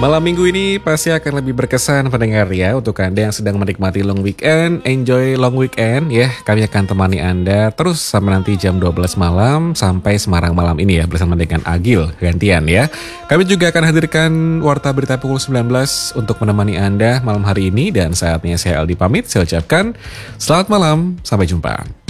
Malam minggu ini pasti akan lebih berkesan pendengar ya. Untuk Anda yang sedang menikmati long weekend, enjoy long weekend ya. Kami akan temani Anda terus sampai nanti jam 12 malam sampai Semarang malam ini ya, bersama dengan Agil gantian ya. Kami juga akan hadirkan Warta Berita pukul 19 untuk menemani Anda malam hari ini. Dan saatnya saya Aldi pamit, saya ucapkan selamat malam, sampai jumpa.